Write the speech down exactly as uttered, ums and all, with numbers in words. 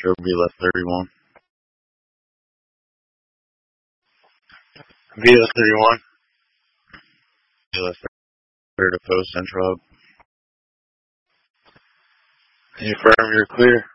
Metro B L S thirty-one. B L S thirty-one. B L S thirty to Post Central Hub. Confirm you're clear.